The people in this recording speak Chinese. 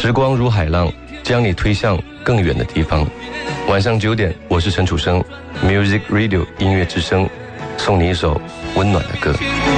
时光如海浪，将你推向更远的地方。晚上9点，我是陈楚生 ，Music Radio 音乐之声，送你一首温暖的歌。